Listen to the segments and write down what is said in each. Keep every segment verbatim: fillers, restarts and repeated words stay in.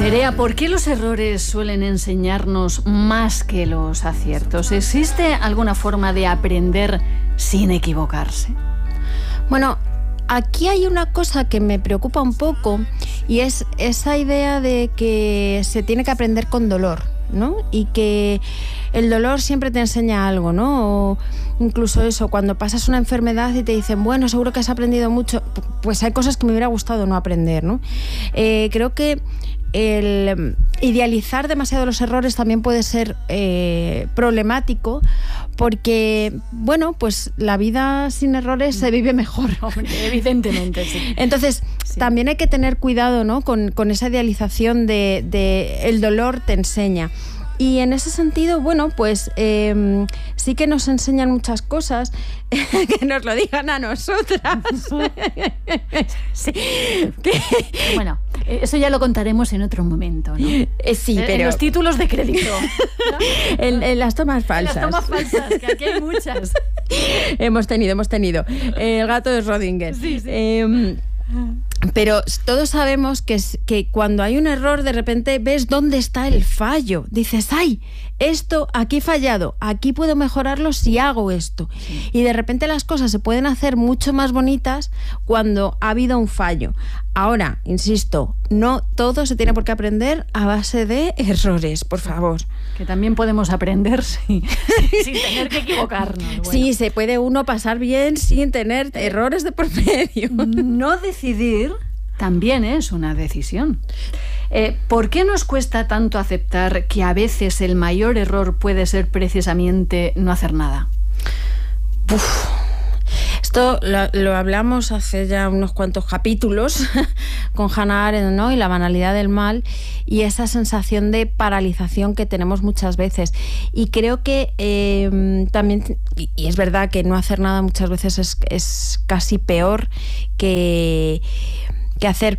Nerea, ¿por qué los errores suelen enseñarnos más que los aciertos? ¿Existe alguna forma de aprender sin equivocarse? Bueno, aquí hay una cosa que me preocupa un poco y es esa idea de que se tiene que aprender con dolor, ¿no? Y que el dolor siempre te enseña algo, ¿no? O incluso eso, cuando pasas una enfermedad y te dicen, bueno, seguro que has aprendido mucho, pues hay cosas que me hubiera gustado no aprender, ¿no? Eh, creo que el idealizar demasiado los errores también puede ser eh, problemático, porque, bueno, pues la vida sin errores se vive mejor. Hombre, evidentemente, sí. Entonces, sí. También hay que tener cuidado, ¿no? con, con esa idealización de, de el dolor te enseña. Y en ese sentido, bueno, pues eh, sí que nos enseñan muchas cosas, que nos lo digan a nosotras. Sí. Que... Bueno, eso ya lo contaremos en otro momento, ¿no? Eh, sí, pero... En los títulos de crédito, ¿no? en, en las tomas falsas. En las tomas falsas, que aquí hay muchas. hemos tenido, hemos tenido. El gato de Schrödinger. Sí, sí. Eh, Pero todos sabemos que, que cuando hay un error, de repente ves dónde está el fallo. Dices, ¡ay! Esto, aquí he fallado, aquí puedo mejorarlo si hago esto. Sí. Y de repente las cosas se pueden hacer mucho más bonitas cuando ha habido un fallo. Ahora, insisto, no todo se tiene por qué aprender a base de errores, por favor. Que también podemos aprender sí, sin tener que equivocarnos. Bueno. Sí, se puede uno pasar bien sin tener errores de por medio. No decidir también es una decisión. Eh, ¿Por qué nos cuesta tanto aceptar que a veces el mayor error puede ser precisamente no hacer nada? Uf. Esto lo, lo hablamos hace ya unos cuantos capítulos con Hannah Arendt, ¿no? Y la banalidad del mal y esa sensación de paralización que tenemos muchas veces. Y creo que eh, también, y, y es verdad que no hacer nada muchas veces es, es casi peor que, que hacer.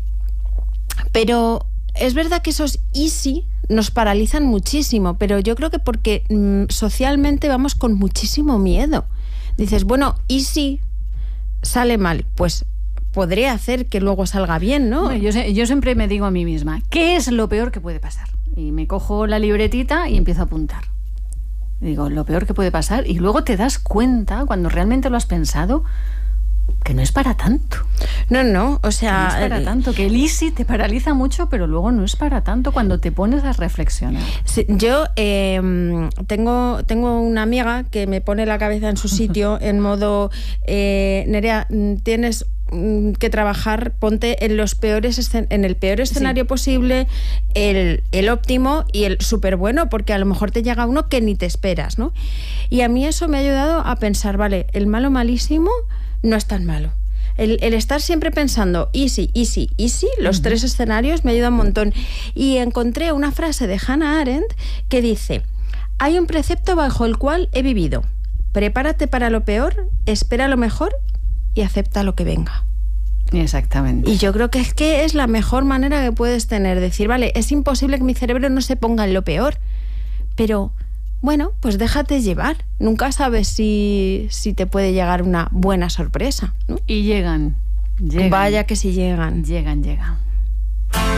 Pero es verdad que esos easy nos paralizan muchísimo, pero yo creo que porque mmm, socialmente vamos con muchísimo miedo. Dices, bueno, ¿y si sale mal? Pues podría hacer que luego salga bien, ¿no? Bueno, yo, yo siempre me digo a mí misma, ¿qué es lo peor que puede pasar? Y me cojo la libretita y empiezo a apuntar. Digo, lo peor que puede pasar, y luego te das cuenta, cuando realmente lo has pensado, que no es para tanto. No, no, o sea... No es para tanto, que el easy te paraliza mucho, pero luego no es para tanto cuando te pones a reflexionar. Sí, yo eh, tengo, tengo una amiga que me pone la cabeza en su sitio en modo, eh, Nerea, tienes que trabajar, ponte en los peores escen- en el peor escenario sí. posible, el, el óptimo y el súper bueno, porque a lo mejor te llega uno que ni te esperas, ¿no? Y a mí eso me ha ayudado a pensar, vale, el malo malísimo no es tan malo. El, el estar siempre pensando easy, easy, easy, los uh-huh. tres escenarios me ayuda un montón. Y encontré una frase de Hannah Arendt que dice, hay un precepto bajo el cual he vivido. Prepárate para lo peor, espera lo mejor y acepta lo que venga. Exactamente. Y yo creo que es que es la mejor manera que puedes tener. Decir, vale, es imposible que mi cerebro no se ponga en lo peor, pero... bueno, pues déjate llevar. Nunca sabes si, si te puede llegar una buena sorpresa, ¿no? Y llegan, llegan. Vaya que si llegan. Llegan, llegan.